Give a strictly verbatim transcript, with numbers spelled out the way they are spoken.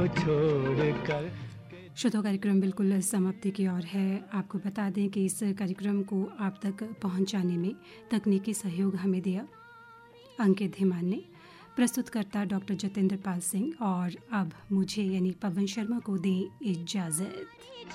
छोड़ कर। श्रोता कार्यक्रम बिल्कुल समाप्ति की ओर है। आपको बता दें कि इस कार्यक्रम को आप तक पहुंचाने में तकनीकी सहयोग हमें दिया अंकित धीमान ने। प्रस्तुतकर्ता डॉक्टर जतेंद्र पाल सिंह। और अब मुझे यानी पवन शर्मा को दें इजाज़त।